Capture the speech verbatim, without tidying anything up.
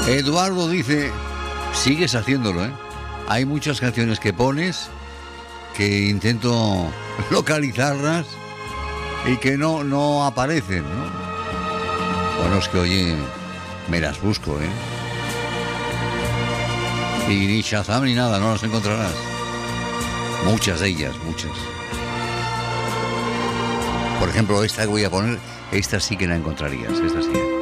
Eduardo dice, sigues haciéndolo, ¿eh? Hay muchas canciones que pones que intento localizarlas y que no, no aparecen, ¿no? Bueno, es que oye, me las busco, ¿eh? Y ni Shazam ni nada, no las encontrarás. Muchas de ellas, muchas. Por ejemplo, esta que voy a poner, esta sí que la encontrarías, esta sí.